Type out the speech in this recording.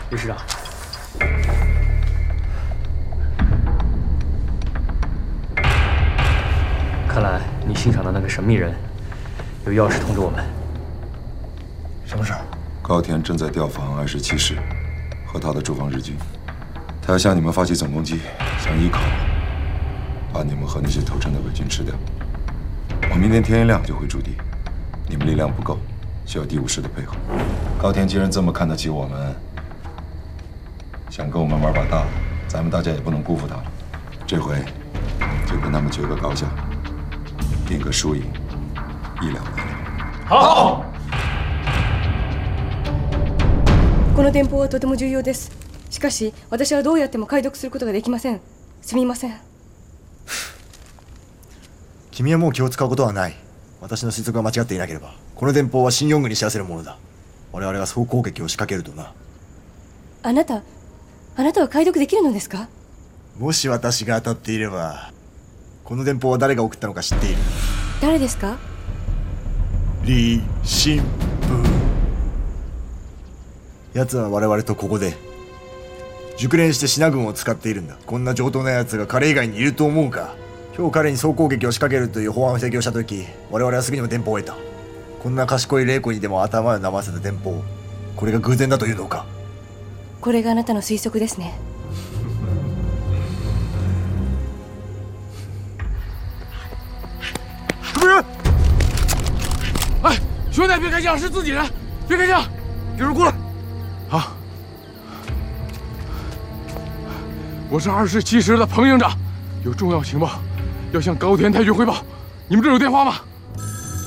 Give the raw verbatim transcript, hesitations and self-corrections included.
李师长，看来你欣赏的那个神秘人有要事通知我们。 什么事儿？ 高田正在调访二十七师和他的驻防日军，他要向你们发起总攻击，想一口把你们和那些投诚的伪军吃掉。我明天天一亮就会驻地，你们力量不够，需要第五师的配合。高田既然这么看得起我们，想跟我们玩把大的，咱们大家也不能辜负他了。这回就跟他们决个高下，定个输赢，一了百了。 好。 この電報はとても重要です。しかし私はどうやっても解読することができません。すみません。 君はもう気を使うことはない。私の推測が間違っていなければ、この電報は新四軍に知らせるものだ。我々が総攻撃を仕掛けるとな。 あなた、あなたは解読できるのですか？ もし私が当たっていれば、この電報は誰が送ったのか知っている。 誰ですか？ 李新風。奴は我々とここで熟練してシナ軍を使っているんだ。こんな上等な奴が彼以外にいると思うか？今日彼に総攻撃を仕掛けるという法案を提供した時、我々はすぐにも電報を得た。こんな賢い玲子にでも頭を悩ませた電報、これが偶然だというのか？ これがあなたの推測ですね。 哎，兄弟，别开枪，是自己人，别开枪！ 有人过来。 好，我是二十七师的彭营长，有重要情报要向高田太君汇报。你们这有电话吗？